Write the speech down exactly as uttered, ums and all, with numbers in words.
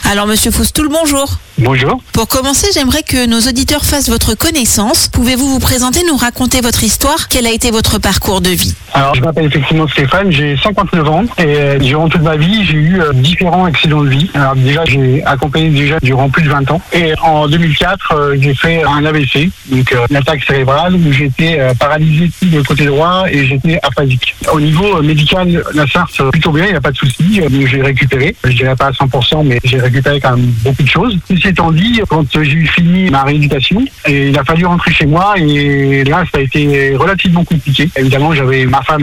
Alors Monsieur Foustoul, bonjour. Bonjour. Pour commencer, j'aimerais que nos auditeurs fassent votre connaissance. Pouvez-vous vous présenter, nous raconter votre histoire? Quel a été votre parcours de vie? Alors, je m'appelle effectivement Stéphane, j'ai cinquante-neuf ans et euh, durant toute ma vie, j'ai eu euh, différents accidents de vie. Alors déjà, j'ai accompagné déjà durant plus de vingt ans et en deux mille quatre, euh, j'ai fait un A V C, donc euh, une attaque cérébrale où j'étais euh, paralysé du côté droit et j'étais aphasique. Au niveau euh, médical, la S A R S, plutôt bien, il n'y a pas de souci, euh, donc j'ai récupéré. Je dirais pas à cent pour cent, mais j'ai récupéré quand même beaucoup de choses. Ceci étant dit, quand j'ai eu fini ma rééducation, et il a fallu rentrer chez moi et là, ça a été relativement compliqué. Évidemment, j'avais ma femme